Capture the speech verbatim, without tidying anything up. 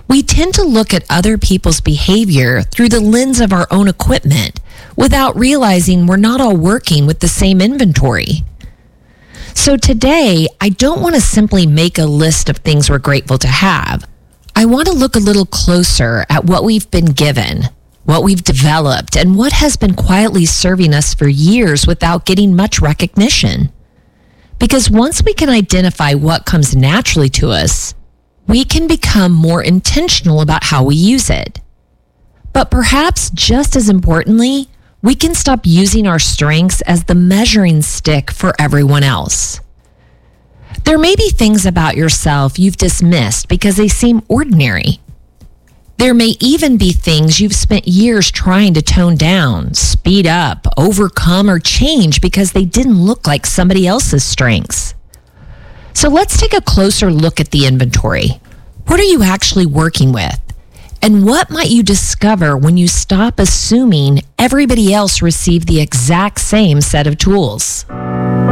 We tend to look at other people's behavior through the lens of our own equipment without realizing we're not all working with the same inventory. So today, I don't want to simply make a list of things we're grateful to have. I want to look a little closer at what we've been given, what we've developed, and what has been quietly serving us for years without getting much recognition. Because once we can identify what comes naturally to us, we can become more intentional about how we use it. But perhaps just as importantly, we can stop using our strengths as the measuring stick for everyone else. There may be things about yourself you've dismissed because they seem ordinary. There may even be things you've spent years trying to tone down, speed up, overcome, or change because they didn't look like somebody else's strengths. So let's take a closer look at the inventory. What are you actually working with? And what might you discover when you stop assuming everybody else received the exact same set of tools?